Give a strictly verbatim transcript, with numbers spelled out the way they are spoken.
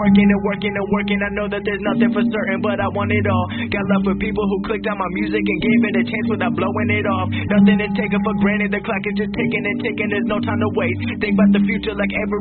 working and working and working. I know that there's nothing for certain, but I want it all. Got love for people who clicked on my music and gave it a chance without blowing it off. Nothing is taken for granted, the clock is just ticking and ticking, there's no time to waste. Think about the future like every